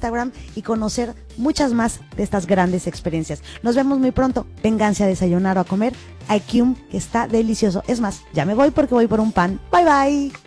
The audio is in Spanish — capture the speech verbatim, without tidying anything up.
Instagram y conocer muchas más de estas grandes experiencias. Nos vemos muy pronto. Vénganse a desayunar o a comer a Ekium, que está delicioso. Es más, ya me voy porque voy por un pan. Bye bye.